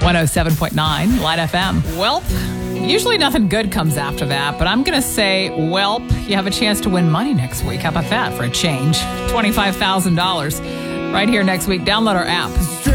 107.9 Light FM. Welp, usually nothing good comes after that, but I'm going to say, welp, you have a chance to win money next week. How about that for a change? $25,000 right here next week. Download our app,